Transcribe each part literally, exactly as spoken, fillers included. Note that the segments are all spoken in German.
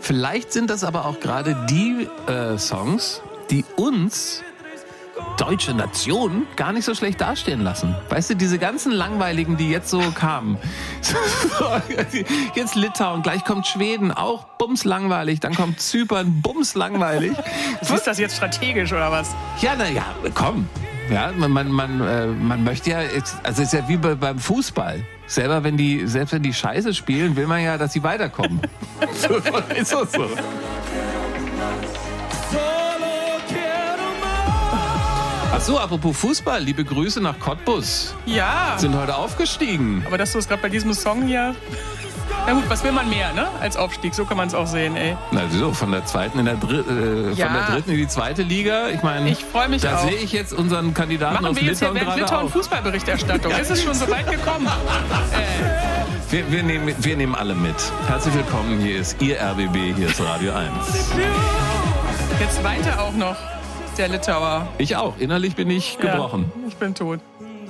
Vielleicht sind das aber auch gerade die äh, Songs, die uns, deutsche Nation, gar nicht so schlecht dastehen lassen. Weißt du, diese ganzen langweiligen, die jetzt so kamen. Jetzt Litauen, gleich kommt Schweden, auch bumslangweilig. Dann kommt Zypern, bumslangweilig. Ist das jetzt strategisch oder was? Ja, na ja, komm. Ja, man, man, man, äh, man möchte ja, also es ist ja wie bei, beim Fußball. Selber wenn die, selbst wenn die Scheiße spielen, will man ja, dass sie weiterkommen. Ist auch so. Ach so, apropos Fußball, liebe Grüße nach Cottbus. Ja. Sind heute aufgestiegen. Aber dass du es gerade bei diesem Song hier... Na gut, was will man mehr, ne? Als Aufstieg, so kann man es auch sehen, ey. Na so, von der zweiten in der, Dr- äh, Ja. von der dritten in die zweite Liga. Ich meine, Ich freu mich da auch. sehe ich jetzt unseren Kandidaten Machen aus wir jetzt hier Litauen während gerade Litauen auf. Fußballberichterstattung. Ist es schon so weit gekommen? äh, Wir, wir, nehmen, wir nehmen alle mit. Herzlich willkommen, hier ist Ihr R B B, hier ist Radio eins. jetzt weiter auch noch der Litauer. Ich auch, innerlich bin ich gebrochen. Ja, ich bin tot.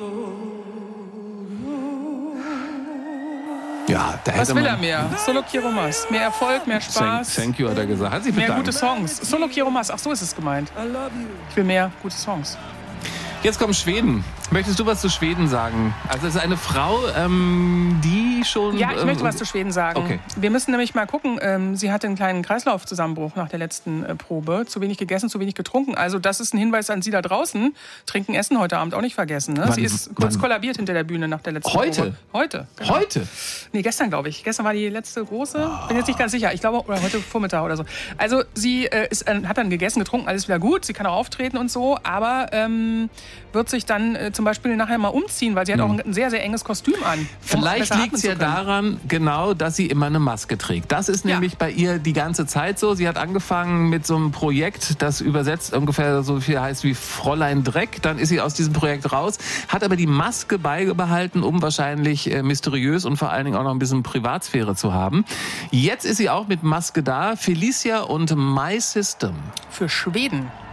Ja, da hätte Was will man... er mehr? Solo Kiromas. Mehr Erfolg, mehr Thank, Spaß, thank you, hat er gesagt. Hat sich mehr bedankt. gute Songs. Solo Kiromas, ach so ist es gemeint. Ich will mehr gute Songs. Jetzt kommt Schweden. Möchtest du was zu Schweden sagen? Also es ist eine Frau, ähm, die schon... Ja, ich ähm, möchte was zu Schweden sagen. Okay. Wir müssen nämlich mal gucken, ähm, sie hatte einen kleinen Kreislaufzusammenbruch nach der letzten äh, Probe. Zu wenig gegessen, zu wenig getrunken. Also das ist ein Hinweis an Sie da draußen. Trinken, essen heute Abend auch nicht vergessen. Ne? Wann- Sie ist kurz wann- kollabiert hinter der Bühne nach der letzten Heute? Probe. Heute? Genau. Heute? Nee, gestern glaube ich. Gestern war die letzte große. Bin jetzt nicht ganz sicher. Ich glaube, oder heute Vormittag oder so. Also sie äh, ist, äh, hat dann gegessen, getrunken, alles wieder gut. Sie kann auch auftreten und so. Aber ähm, wird sich dann äh, zum Beispiel nachher mal umziehen, weil sie hat auch ein sehr, sehr enges Kostüm an. um Vielleicht besser liegt es atmen ja zu können. daran, genau, dass sie immer eine Maske trägt. Das ist Ja. nämlich bei ihr die ganze Zeit so. Sie hat angefangen mit so einem Projekt, das übersetzt ungefähr so viel heißt wie Fräulein Dreck. Dann ist sie aus diesem Projekt raus, hat aber die Maske beibehalten, um wahrscheinlich äh, mysteriös und vor allen Dingen auch noch ein bisschen Privatsphäre zu haben. Jetzt ist sie auch mit Maske da. Felicia und My System. Für Schweden.